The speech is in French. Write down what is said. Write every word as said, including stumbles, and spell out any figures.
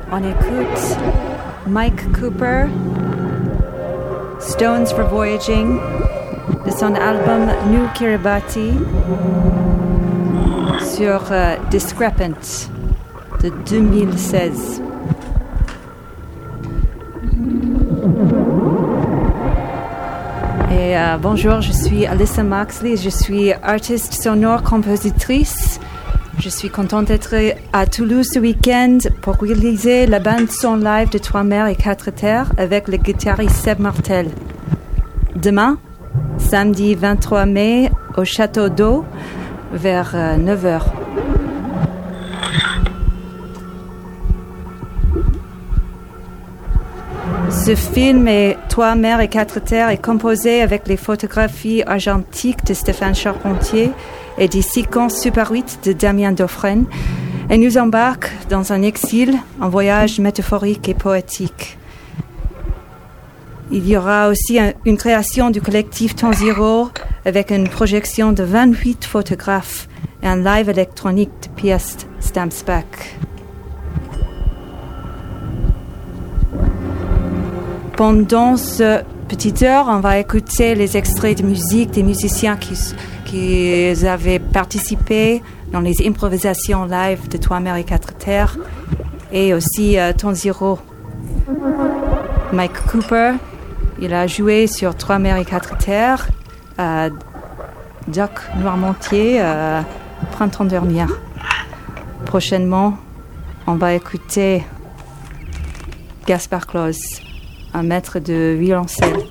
On écoute Mike Cooper, Stones for Voyaging, de son album New Kiribati, sur uh, Discrepant de deux mille seize. Et euh, bonjour, je suis Alyssa Maxley, je suis artiste sonore, compositrice. Je suis contente d'être à Toulouse ce week-end pour réaliser la bande son live de Trois Mers et Quatre Terres avec le guitariste Seb Martel. Demain, samedi vingt-trois mai, au Château d'Eau, vers euh, neuf heures. Ce film est Trois Mers et Quatre Terres est composé avec les photographies argentiques de Stéphane Charpentier et des séquences Super huit de Damien Dauphren et nous embarque dans un exil, un voyage métaphorique et poétique. Il y aura aussi un, une création du collectif Temps Zéro avec une projection de vingt-huit photographes et un live électronique de pièces Stampsback. Pendant ce petite heure, on va écouter les extraits de musique des musiciens qui, qui avaient participé dans les improvisations live de Trois Mers et Quatre Terres et aussi euh, Temps Zéro. Mike Cooper, il a joué sur Trois Mers et Quatre Terres, euh, Doc Noirmoutier, euh, Printemps dernier. Prochainement, on va écouter Gaspard Claus, un maître de violoncelle.